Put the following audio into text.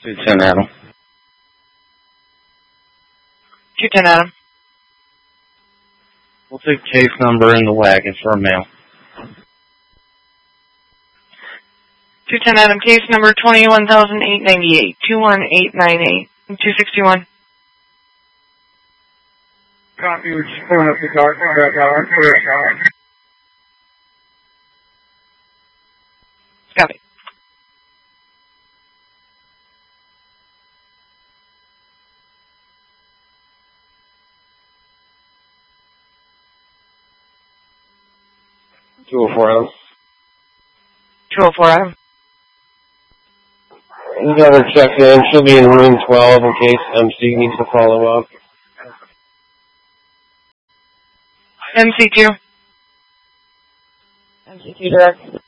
210 Adam. 210 Adam. We'll take case number in the wagon for a mail. 210 Adam, case number 21,898, 21898, 261. Copy, we're just pulling up the dark. Copy. $204 Adam. 204 Adam. You got her checked in. She'll be in room 12 in case MC needs to follow up. MC2. MC2 direct.